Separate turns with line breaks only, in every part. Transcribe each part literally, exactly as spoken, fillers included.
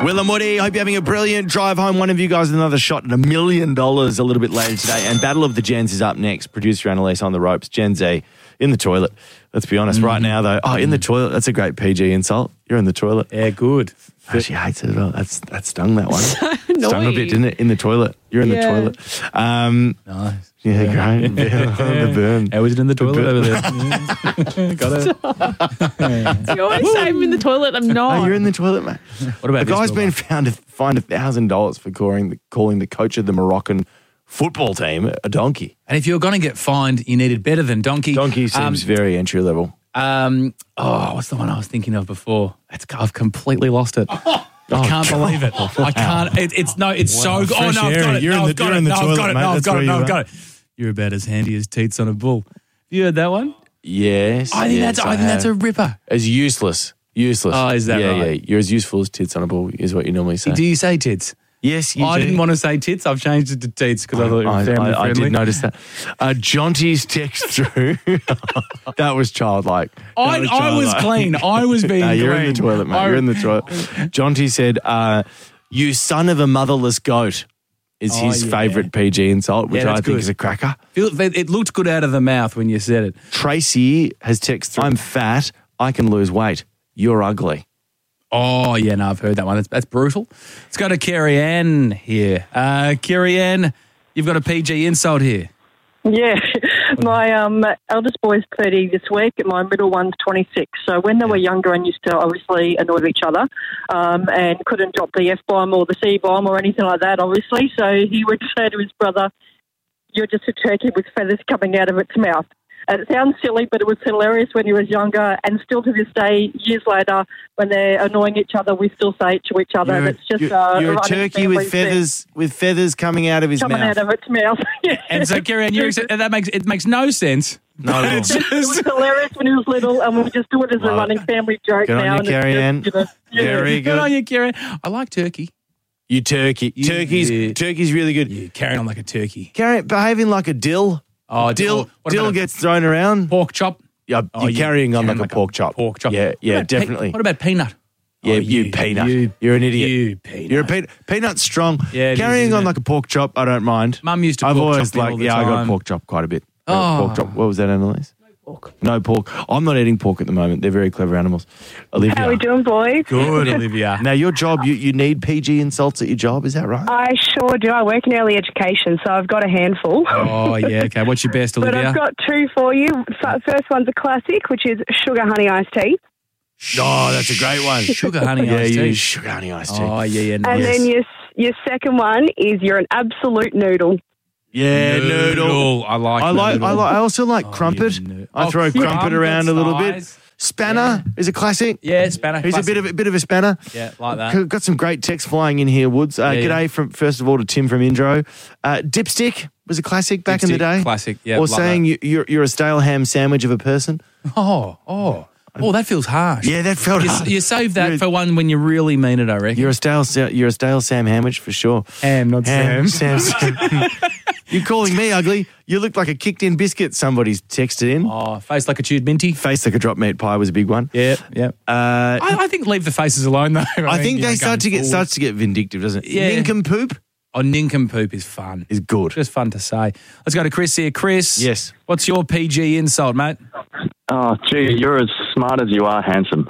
Will and Woody, hope you're having a brilliant drive home. One of you guys with another shot at a million dollars a little bit later today. And Battle of the Gens is up next. Producer Annalise on the ropes. Gen Z in the toilet. Let's be honest. Mm. Right now, though, oh, in the toilet, that's a great P G insult. You're in the toilet.
Yeah, good.
Oh, she hates it as well. That's, that stung, that one.
So
Stung a bit, didn't it? In the toilet. You're in
Yeah.
the toilet. Um,
Nice.
yeah, great. The burn.
How was it in the toilet
burn.
over there? Got it.
You always say I'm in the toilet. I'm not.
Oh, you're in the toilet, mate.
What about
The
this,
guy's
Wilbur?
been found fined a thousand dollars for calling the, calling the coach of the Moroccan football team a donkey.
And if you were going to get fined, you needed better than donkey.
Donkey seems
Um,
very entry level.
Um, oh, what's the one I was thinking of before? It's, I've completely lost it. I can't believe it. I can't. It, it's no. It's
Wow.
so good. Oh
Fresh
no, I've
air.
got it.
You're
no,
in the-
I've got
you're
it.
in the
no, I've
toilet,
got it.
mate.
No, I've
That's
got
where
it. No,
you
I've
are.
got it. You're about as handy as teats on a bull. Have you heard that one?
Yes.
I think
yes,
that's. I think that's a
have.
ripper.
As useless. Useless.
Oh, is that
yeah,
right?
Yeah, you're as useful as tits on a ball is what you normally say.
Do you say tits?
Yes, you
I
do.
didn't want to say tits. I've changed it to teats because I thought it
I,
was family
I, I
friendly.
did notice that. Uh, Jonty's text through. That was childlike. That
I,
was
I was
childlike.
clean. I was being
No,
clean.
you're in the toilet, mate.
I-
You're in the toilet. Jonty said, uh, you son of a motherless goat is
Oh,
his
yeah.
favourite P G insult, which
Yeah,
I
that's
think
good.
is a cracker.
Feel- It looked good out of the mouth when you said it.
Tracy has texted through, I'm fat, I can lose weight. You're ugly.
Oh, yeah, no, I've heard that one. That's, that's brutal. Let's go to Kerry Ann here. Uh, Kerry Ann, you've got a P G insult here.
Yeah, my um, eldest boy's thirty this week, and my middle one's twenty-six. So when they were younger and used to obviously annoy each other um, and couldn't drop the F-bomb or the C-bomb or anything like that, obviously, so he would say to his brother, you're just a turkey with feathers coming out of its mouth. And it sounds silly, but it was hilarious when he was younger, and still to this day, years later, when they're annoying each other, we still say it to each other.
You're,
and it's just
you're,
uh,
you're a
running
turkey with
family thing.
feathers with feathers coming out of his
Coming
mouth.
out of its mouth. Yeah.
And so, Kerry Ann, you're, that makes it makes no sense.
No, no.
It's
It was
just,
hilarious when he was little, and we just do it as a
Love it.
running family joke
Good on
now.
you,
and it's
Kerry
just,
Ann.
you know, yeah.
Very
good on
good.
you, Kerry Ann. I like turkey.
You turkey.
You-
Turkey's,
yeah.
turkey's really good.
You're carrying on like a turkey.
Carry, behaving like a dill.
Oh,
Dill,
what
dill
about a
gets thrown around.
pork chop.
Yeah,
Oh,
you're
you
carrying on
carrying
like, a pork chop.
Pork chop.
Yeah,
What
yeah,
about pe-
definitely.
what about peanut?
Yeah,
Oh,
you, peanut.
You,
You, are an idiot.
You peanut.
You're a peanut. Peanut's strong.
Yeah, it is,
Carrying
isn't
on
it?
like a pork chop, I don't mind.
Mum used to
I've
pork
always
chop me
like,
all the
yeah, I got
time.
pork chop quite a bit.
Oh.
Pork chop. What was that, Annalise? Pork. No pork. I'm not eating pork at the moment. They're very clever animals. Olivia.
How we doing, boys?
Good, Olivia.
Now, your job, you, you need P G insults at your job, is that right?
I sure do. I work in early education, so I've got a handful.
Oh, yeah, okay. What's your best,
But
Olivia?
I've got two for you. F- First one's a classic, which is sugar honey iced tea.
Oh, that's a great one.
Sugar honey
yeah,
iced
you
tea.
use sugar honey iced tea.
Oh, yeah, yeah.
And
nice.
then your your second one is you're an absolute noodle.
yeah, noodle.
I like
I like.
noodle.
I like. I also like
Oh,
crumpet.
you know-
I
Oh,
throw crumpet
crumpet's
around a little bit.
nice.
Spanner is a classic.
Yeah, spanner.
He's a bit of a bit of a spanner.
Yeah, like that.
Got some great text flying in here, Woods. Uh,
Yeah,
g'day
yeah.
from first of all to Tim from Indro. Uh, dipstick was a classic back in the
Dipstick,
day.
classic, yeah,
Or
like
saying
that.
you, you're you're a stale ham sandwich of a person.
Oh, oh. Oh, that feels harsh.
Yeah, that felt
You,
hard.
you save that
You're-
for one when you really mean it, I reckon.
You're a stale Sa- you're a stale Sam Hamwich for sure.
Ham, not
Ham, Sam. You're calling me ugly. You look like a kicked in biscuit. Somebody's texted in.
Oh, face like a chewed minty.
Face like a drop meat pie was a big one.
Yeah, yeah.
Uh,
I, I think leave the faces alone, though.
I think
you know,
they start
going
to get
forward.
starts to get vindictive, doesn't it?
Yeah.
Nincompoop
Oh, nincompoop is fun.
is good.
Just fun to say. Let's go to Chris here. Chris.
Yes.
What's your P G insult, mate?
Oh, gee, you're as smart as you are handsome.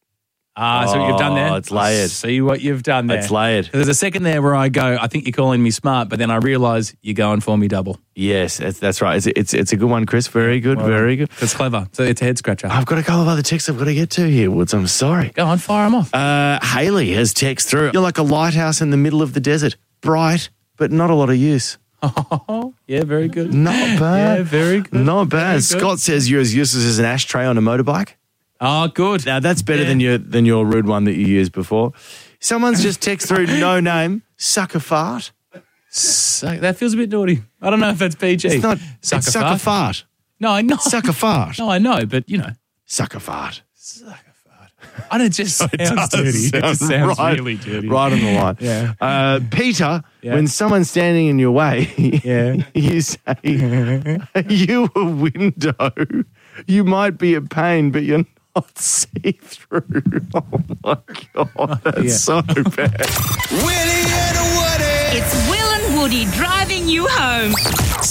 Ah, so what you've done there.
Oh, it's layered.
See what you've done there.
It's layered.
There's a second there where I go, I think you're calling me smart, but then I realise you're going for me double.
Yes, that's, that's right. It's, it's it's a good one, Chris. Very good, very good.
It's clever. So it's a head scratcher.
I've got a couple of other texts I've got to get to here, Woods. I'm sorry.
Go on, fire them off.
Uh, Haley has text through. You're like a lighthouse in the middle of the desert. Bright, but not a lot of use.
Oh, yeah, very good.
Not bad.
Yeah, very good.
Not bad.
Very good.
Scott says you're as useless as an ashtray on a motorbike.
Oh, good.
Now, that's better
Yeah.
than your than your rude one that you used before. Someone's just text through, no name, suck a fart.
Suck, that feels a bit naughty. I don't know if that's P G.
It's not,
Suck
it's
a
suck
fart.
a fart.
No, I know.
Suck a fart.
No, I know, but you know.
Suck a fart.
I don't just sounds
does
dirty. It just
sound
sounds
right-
really dirty.
Right on the line.
Yeah.
Uh, Peter,
Yeah.
when someone's standing in your way,
Yeah.
you say, you a window. You might be a pain, but you're Oh, see through. Oh my God, that's
Yeah.
so bad.
Willie and Woody.
It's Will and Woody driving you home.